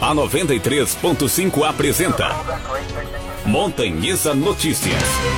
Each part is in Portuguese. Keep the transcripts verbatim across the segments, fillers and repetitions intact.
A noventa e três ponto cinco apresenta Montanhesa Notícias.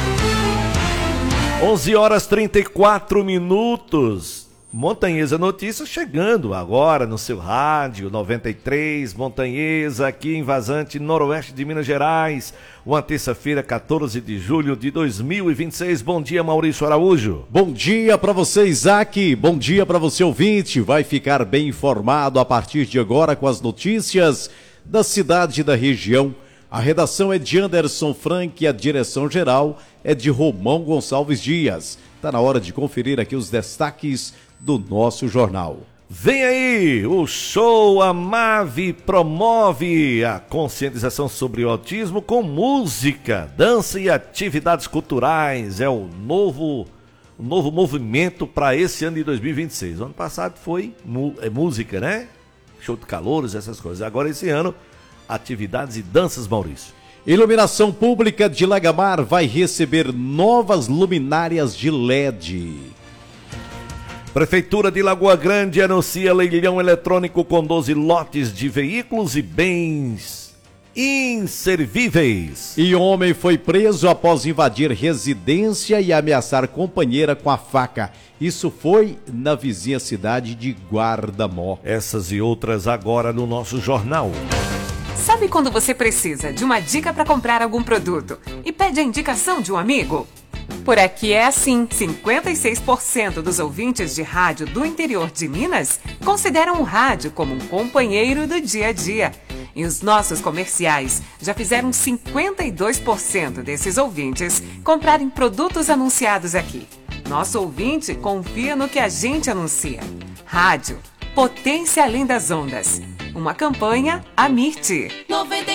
onze horas trinta e quatro minutos. Montanhesa Notícias chegando agora no seu rádio noventa e três, Montanhesa, aqui em Vazante, noroeste de Minas Gerais. Uma terça-feira, quatorze de julho de dois mil e vinte e seis. Bom dia, Maurício Araújo. Bom dia para você, Isaac. Bom dia para você, ouvinte. Vai ficar bem informado a partir de agora com as notícias da cidade e da região. A redação é de Anderson Frank e a direção geral é de Romão Gonçalves Dias. Está na hora de conferir aqui os destaques do nosso jornal. Vem aí, o show Amave promove a conscientização sobre o autismo com música, dança e atividades culturais. É o novo, o novo movimento para esse ano de dois mil e vinte e seis. O ano passado foi é, música, né? Show de calouros, essas coisas. Agora esse ano, atividades e danças, Maurício. Iluminação Pública de Lagamar vai receber novas luminárias de L E D. Prefeitura de Lagoa Grande anuncia leilão eletrônico com doze lotes de veículos e bens inservíveis. E homem foi preso após invadir residência e ameaçar companheira com a faca. Isso foi na vizinha cidade de Guardamó. Essas e outras agora no nosso jornal. Sabe quando você precisa de uma dica para comprar algum produto e pede a indicação de um amigo? Por aqui é assim, cinquenta e seis por cento dos ouvintes de rádio do interior de Minas consideram o rádio como um companheiro do dia a dia. E os nossos comerciais já fizeram cinquenta e dois por cento desses ouvintes comprarem produtos anunciados aqui. Nosso ouvinte confia no que a gente anuncia. Rádio, potência além das ondas. Uma campanha Amirte.